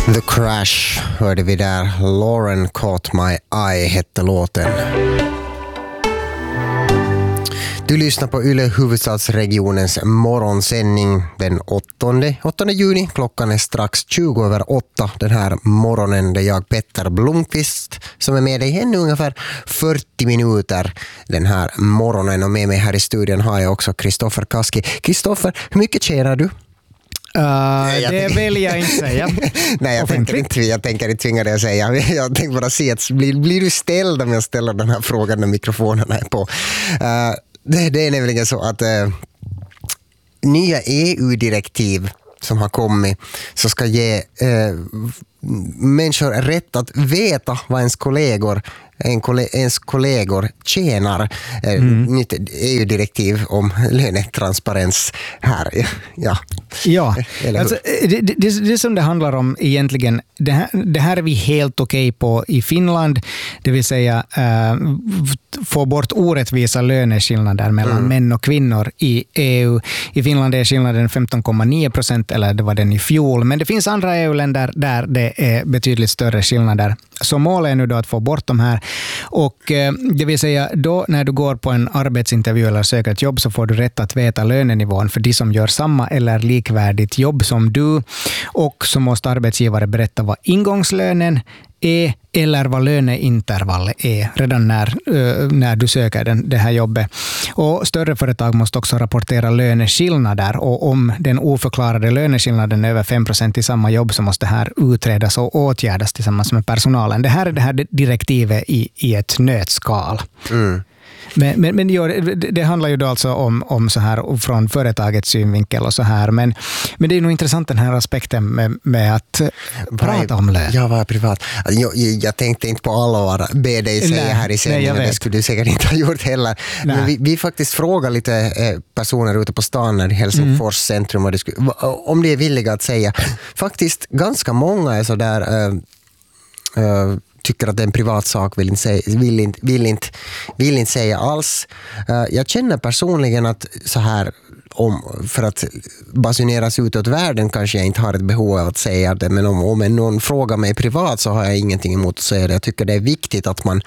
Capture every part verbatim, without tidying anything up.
The Crash hörde vi där. Lauren Caught My Eye hette låten. Du lyssnar på Yle huvudstadsregionens morgonsändning den åttonde juni. Klockan är strax tjugo över åtta den här morgonen. Det är jag, Petter Blomqvist, som är med dig ännu ungefär fyrtio minuter den här morgonen. Och med mig här i studion har jag också Kristoffer Kaski. Kristoffer, hur mycket tjänar du? Uh, Nej, det tänker... vill jag inte säga. Nej, jag tänker inte, jag tänker inte tvinga dig att säga. Jag tänker bara se att blir, blir du ställd om jag ställer den här frågan när mikrofonerna är på. Uh, det, det är nämligen så att uh, nya E U-direktiv som har kommit så ska ge uh, människor rätt att veta vad ens kollegor En kolle- ens kollegor tjänar. Mm. Nytt E U-direktiv om lönetransparens här. Ja, ja. Alltså, det, det, det som det handlar om egentligen, det här, det här är vi helt okej på i Finland, det vill säga äh, få bort orättvisa löneskillnader mellan mm. män och kvinnor i E U. I Finland är skillnaden femton komma nio procent, eller det var den i fjol, men det finns andra E U-länder där det är betydligt större skillnader. Så målet är nu då att få bort de här. Och eh, det vill säga då när du går på en arbetsintervju eller söker ett jobb så får du rätt att veta lönenivån för de som gör samma eller likvärdigt jobb som du. Och så måste arbetsgivare berätta vad ingångslönen är eller vad löneintervallet är redan när, uh, när du söker den, det här jobbet. Och större företag måste också rapportera löneskillnader, och om den oförklarade löneskillnaden är över fem procent i samma jobb så måste det här utredas och åtgärdas tillsammans med personalen. Det här är det här direktivet i, i ett nötskal. Mm. Men, men, men det, det handlar ju då alltså om, om så här från företagets synvinkel och så här. Men, men det är nog intressant den här aspekten med, med att prata om lön. Jag var privat. Jag, jag tänkte inte på allvar be dig säga nej, här i sändningen. Det skulle du säkert inte ha gjort heller. Nej. Men vi, vi faktiskt frågar lite personer ute på stan när i Helsingfors centrum och det skulle, om de är villiga att säga. Faktiskt ganska många är så där... Uh, uh, tycker att det är en privat sak, vill inte säga, vill inte, vill inte, vill inte säga alls. Uh, jag känner personligen att så här, om, för att basuneras utåt världen kanske jag inte har ett behov av att säga det, men om, om någon frågar mig privat så har jag ingenting emot att säga det. Jag tycker det är viktigt att man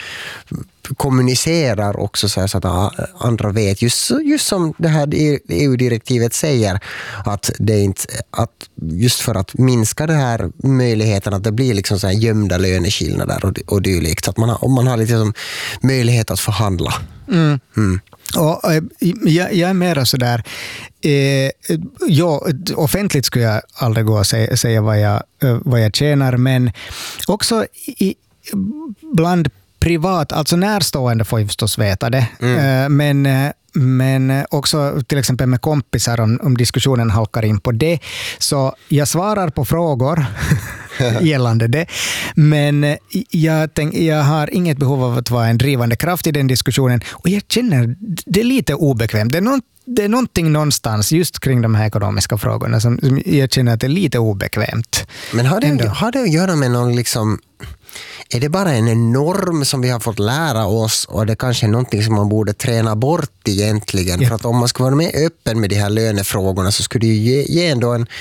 kommunicerar också så, här, så att andra vet, just, just som det här E U-direktivet säger, att det är inte, att just för att minska det här möjligheten att det blir liksom så här gömda löneskillnader och, och dylikt, så att man har, om man har lite som möjlighet att förhandla. Mm. Mm. Och, jag, jag är mer så där eh, jag, offentligt skulle jag aldrig gå och säga, säga vad, jag, vad jag tjänar, men också i, bland privat, alltså närstående får ju förstås veta det, mm. eh, men Men också till exempel med kompisar om, om diskussionen halkar in på det. Så jag svarar på frågor gällande det. Men jag, tänk, jag har inget behov av att vara en drivande kraft i den diskussionen. Och jag känner det är lite obekvämt. Det är, någon, det är någonting någonstans just kring de här ekonomiska frågorna som, som jag känner att det är lite obekvämt. Men har det, har det att göra med någon liksom... Är det bara en norm som vi har fått lära oss och det kanske är någonting som man borde träna bort egentligen? Ja. För att om man ska vara mer öppen med de här lönefrågorna så skulle det ju ge, ge ändå en,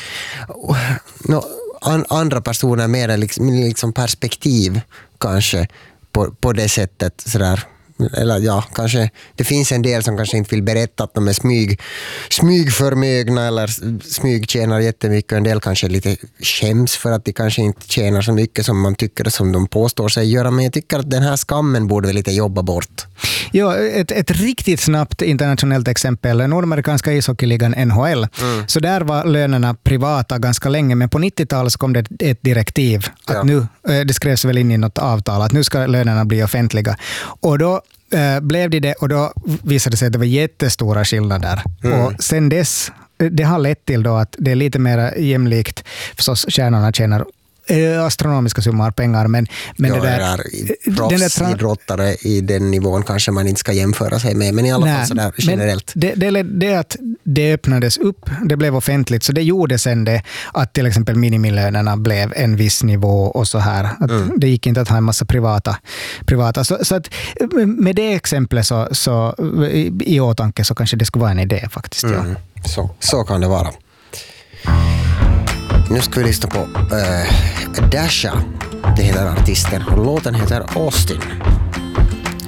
no, an, andra personer mer liksom, liksom perspektiv kanske på, på det sättet sådär. Eller ja, kanske det finns en del som kanske inte vill berätta att de är smyg, smygförmögna eller smygtjänar jättemycket. En del kanske lite skäms för att de kanske inte tjänar så mycket som man tycker som de påstår sig göra. Men jag tycker att den här skammen borde vi lite jobba bort. Ja, ett, ett riktigt snabbt internationellt exempel. Nordamerikanska ishockeyligan N H L. Mm. Så där var lönerna privata ganska länge. Men på nittiotalet så kom det ett direktiv. Att ja. nu, det skrevs väl in i något avtal att nu ska lönerna bli offentliga. Och då Uh, blev det det och då visade det sig att det var jättestora skillnader. Mm. Och sen dess, det har lett till då att det är lite mer jämlikt. Förstås, stjärnorna tjänar astronomiska summor pengar, men, men ja, det där... proffsidrottare tra- i den nivån kanske man inte ska jämföra sig med, men i alla nej, fall sådär generellt. Det, det, det att det öppnades upp, det blev offentligt, så det gjorde sen det att till exempel minimilönerna blev en viss nivå och så här. Att mm. Det gick inte att ha en massa privata. privata. Så, så att med det exemplet så, så i, i åtanke så kanske det skulle vara en idé faktiskt. Mm. Ja. Så, så kan det vara. Nu ska vi lyssna på uh, Dasha. Det heter artisten och låten heter Austin.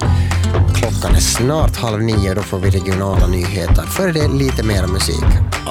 Klockan är snart halv nio, då får vi regionala nyheter. För det är lite mer musik.